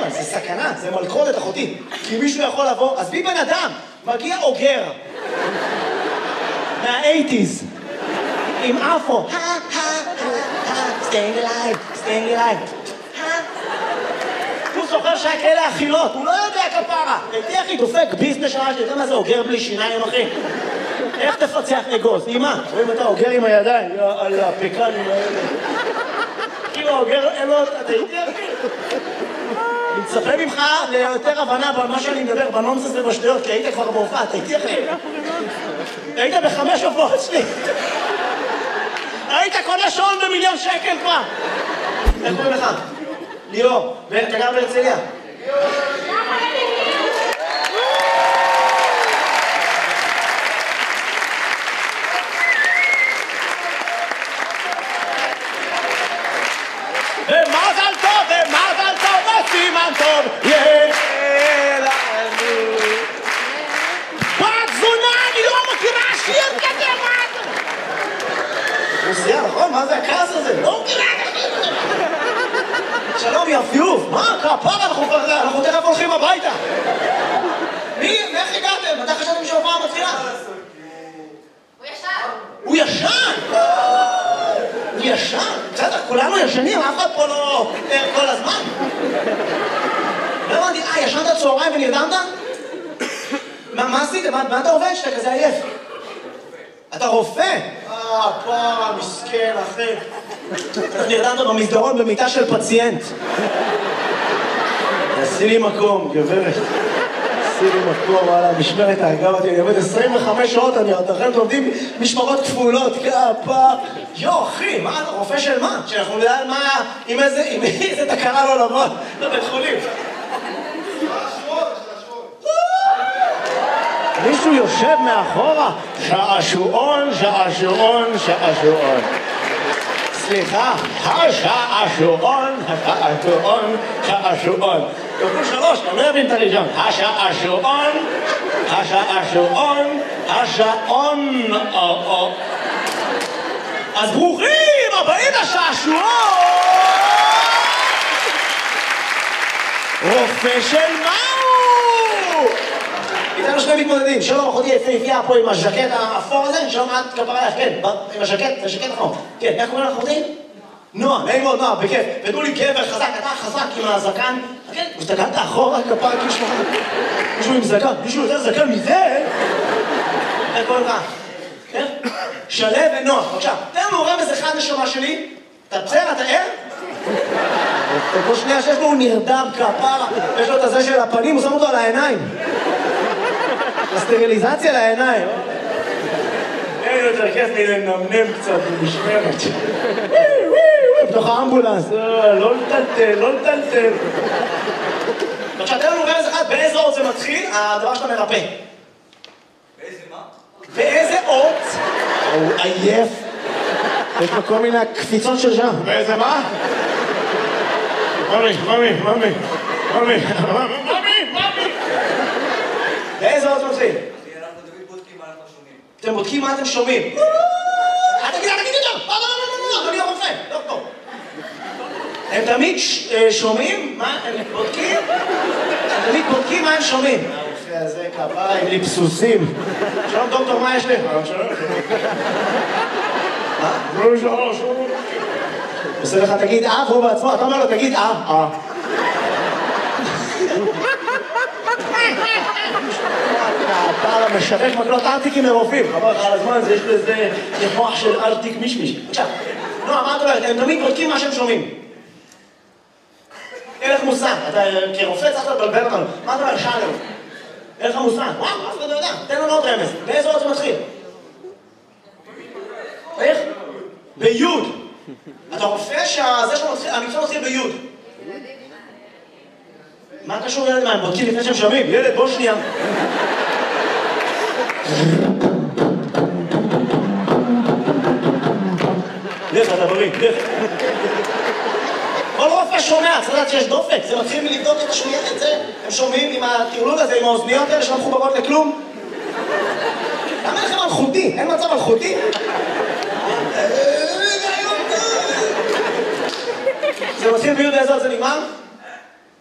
אבל זה סכנה, זה מלכודת אחותי. כי מישהו יכול לבוא, אז בי בן אדם, מגיע אוגר. מה-80s. עם אפו. staying alive. הוא זוכר שהיה כאלה אכילות, הוא לא יודע כפרה. תראי אחי, דופק ביזנס שעה, שאתה מה זה אוגר בלי שיניים, אחי? איך תפצח אגוז? אמא, רואים אתה אוגר עם הידיים, על הפקנים האלה. כאילו אוגר, אלו, אתה איתי אחי? אני מצפה ממך ליותר הבנה במה שאני מדבר, בנונסס ובשטויות, כי היית כבר בהופעה, אתה איתי אחי? היית ב5 הופעות שלי. היית קונה שעון ב1,000,000 שקל כבר. איך קוראים לך? ליאור, ואתה גר בהרצליה? ומזל טוב, וסימן טוב, יהיה לנו. בת זונה, אני לא מכירה שיר כזה, מה זה? רוסיה, נכון? מה זה הכעס הזה? לא מכירה את השיר. שלום יפיוף, מה? כפרה, אנחנו תכף הולכים הביתה. איך הגעתם? מתי חשבתם שההופעה מתחילה? הוא ישן! הוא ישן? בסדר, כולנו ישנים, אף אחד פה לא ער כל הזמן. לא הבנתי, ישנת צהריים ונרדמת? מה עשית? מה אתה עובד שאתה כזה עייף? אתה רופא? פרה, מסכן, אחי. אתה נרדמת במסדרון במיטה של פציינט. עשי לי מקום, גברת. עשי לי מקום, וואלה, משמרת האגב אותי, אני עובד 25 שעות, אתם לומדים משמרות כפולות, כפה. יו, אחי, מה, אתה רופא של מה? שאנחנו נדע על מה, עם איזה תקרה לא לבוא לבית חולים. מישהו יושב מאחורה, שעשועון. סליחה, השעשועון. כפול 3, אתה לא יבין את הראשון. השעון. אז ברוכים הבאים לשעשועון! רופא של מהו? איתנו שני מתמודדים, שלום אחותי יפהפייה פה עם הז'קט האפור הזה, שלום את כפרה לך, כן, עם הז'קט, זה ז'קט נכון. כן, איך קוראים לך אחותי? נועה, נעים מאוד נועה, בכיף. ותנו לי גבר חזק, אתה חזק עם הזקן. כן, הסתכלת אחורה כפרה, מישהו עם זקן, מישהו יותר זקן מזה? איך קוראים לך? כן? שלו ונועה, בבקשה. תן לנו רמז אחד נשמה שלי. אתה בסדר, אתה ער? כל שנייה שיש לו הוא נרדם כפרה, יש לו את הזה של הפנים, הוא שם אותו על העיניים. הסטריליזציה לעיניים. אין יותר כיף לי לנמנם קצת במשמרת. בתוך האמבולנס, לא לטלטל. עכשיו, תן לנו רמז אחד, באיזה אות זה מתחיל, הדבר שאתה מרפא. באיזה מה? באיזה אות? הוא עייף. יש לו כל מיני קפיצות של שם. באיזה מה? ממי. באיזה אות זה מתחיל? אנחנו תמיד בודקים מה אנחנו שומעים. אתם בודקים מה אתם שומעים. תגיד יותר! לא, אדוני הרופא, דוקטור. הם תמיד שומעים מה הם בודקים? הם תמיד בודקים מה הם שומעים. הרופא הזה כפיים לי פסוסים. שלום דוקטור, מה יש לך? שלום. עושה לך תגיד והוא בעצמו, אתה אומר לו תגיד הפער המשווק מקלות ארטיקים לרופאים. חבל לך על הזמן, יש לזה מוח של ארטיק מישמיש. עכשיו, נועה, מה את אומרת? הם תמיד בודקים מה שהם שומעים. אין לך מושג, אתה כרופא צריך לבלבל אותנו. מה אתה אומר? שאלה לנו. אין לך מושג. וואו, אף אחד לא יודע. תן לנו עוד רמז. באיזה אות זה מתחיל? איך? ביוד. אתה רופא שהמקצוע מתחיל ביוד. מה קשור ילד? מה, הם בודקים לפני שהם שומעים? ילד, בוא שנייה. לך, אתה בריא, לך. כל רופא שומע, צריך לדעת שיש דופק. זה מתחיל מלבדוק את השמיעה את זה. הם שומעים עם הטרלול הזה, עם האוזניות האלה שלא מחוברות לכלום. למה אין לכם אלחוטי? אין מצב אלחוטי? זה מתחיל ביוד, איזה עוד זה נגמר?